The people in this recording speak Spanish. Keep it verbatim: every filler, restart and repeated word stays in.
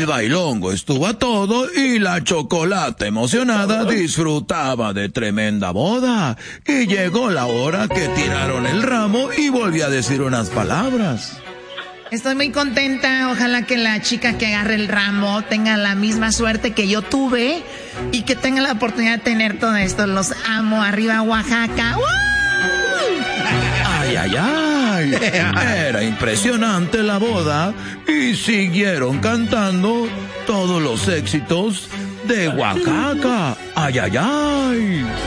El bailongo estuvo a todo y la Chocolata emocionada disfrutaba de tremenda boda. Y llegó la hora que tiraron el ramo y volví a decir unas palabras. Estoy muy contenta, ojalá que la chica que agarre el ramo tenga la misma suerte que yo tuve y que tenga la oportunidad de tener todo esto. Los amo, arriba Oaxaca. ¡Uh! Ay, ay, ay, era impresionante la boda y siguieron cantando todos los éxitos de Oaxaca. Ay, ay, ay.